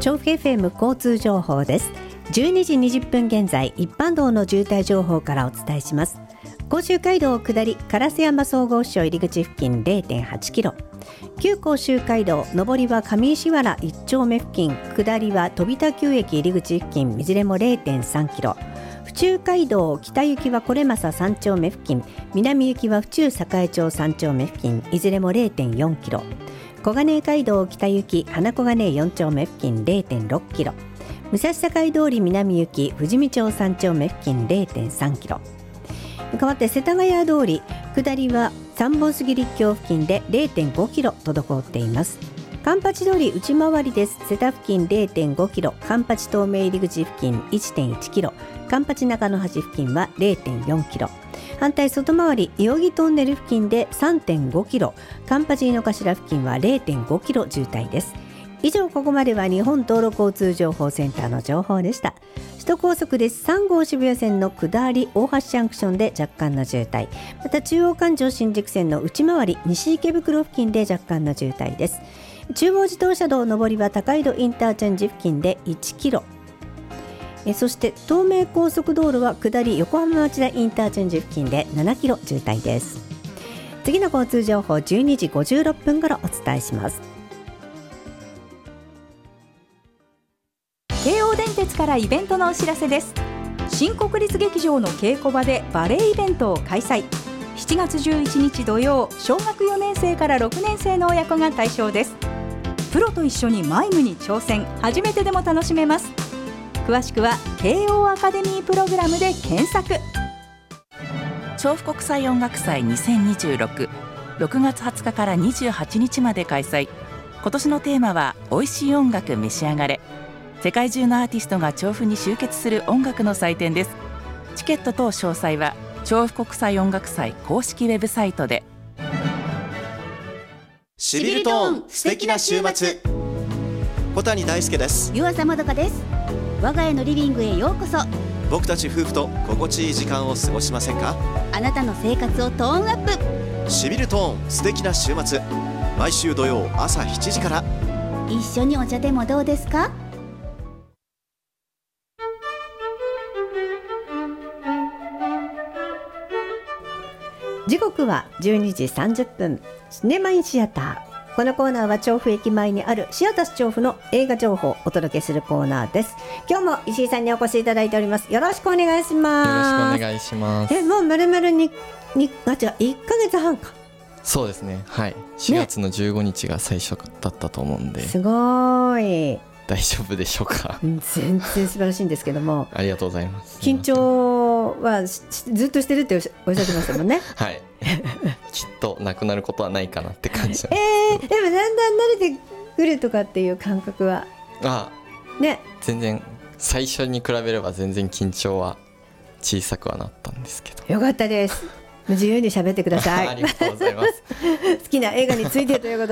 調布 FM 交通情報です。12時20分現在、一般道の渋滞情報からお伝えします。甲州街道下り烏山総合市入り口付近 0.8 キロ、旧甲州街道上りは上石原1丁目付近、下りは飛田旧駅入り口付近、いずれも 0.3 キロ、府中街道北行きは是政3丁目付近、南行きは府中栄町3丁目付近、いずれも 0.4 キロ、小金井街道北行き花小金井4丁目付近 0.6 キロ、武蔵境通り南行き富士見町3丁目付近 0.3 キロ。変わって世田谷通り下りは三本杉立橋付近で 0.5 キロ滞っています。環八通り内回りです。瀬田付近 0.5 キロ、環八東名入り口付近 1.1 キロ、環八中野橋付近は 0.4 キロ、反対外回り伊予木トンネル付近で 3.5 キロ、環八井の頭付近は 0.5 キロ渋滞です。以上、ここまでは日本道路交通情報センターの情報でした。首都高速です。3号渋谷線の下り大橋ジャンクションで若干の渋滞、また中央環状新宿線の内回り西池袋付近で若干の渋滞です。中央自動車道上りは高井戸インターチェンジ付近で1キロ、そして東名高速道路は下り横浜町田インターチェンジ付近で7キロ渋滞です。次の交通情報12時56分頃お伝えします。 京王電鉄からイベントのお知らせです。新国立劇場の稽古場でバレエイベントを開催。7月11日土曜、小学4年生から6年生の親子が対象です。プロと一緒にマイムに挑戦、初めてでも楽しめます。詳しくは慶応アカデミープログラムで検索。 調布国際音楽祭2026、6月20日から28日まで開催。今年のテーマは美味しい音楽召し上がれ。世界中のアーティストが調布に集結する音楽の祭典です。チケット等詳細は調布国際音楽祭公式ウェブサイトで。 しびるトーン、素敵な週末。小谷大輔です。 湯浅まどかです。我が家のリビングへようこそ。 僕たち夫婦と心地いい時間を過ごしませんか？ あなたの生活をトーンアップ。 しびるトーン、素敵な週末。毎週土曜朝7時から。 一緒にお茶でもどうですか？ 時刻は12時30分。シネマインシアター。このコーナーは調布駅前にあるシアタス調布の映画情報をお届けするコーナーです。今日も石井さんにお越しいただいております。よろしくお願いします。 よろしくお願いします。 もう丸々1ヶ月半か。 そうですね、はい。4月の15日が最初だったと思うんで、 すごい。 大丈夫でしょうか？ 全然素晴らしいんですけどもありがとうございます。 緊張はずっとしてるっておっしゃってましたもんね。 はいきっとなくなることはないかなって感じなんですでもだんだん慣れてくるとかっていう感覚はね、 全然最初に比べれば全然緊張は小さくはなったんですけど。 よかったです。自由に喋ってください。 ありがとうございます。 好きな映画についてということ